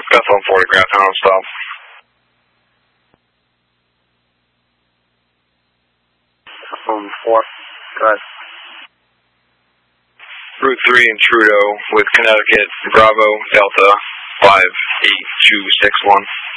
Bethel 40 Graph, Hound stop. Bethel 4, go ahead. Route 3 in Trudeau with Connecticut, Bravo, Delta, 58261.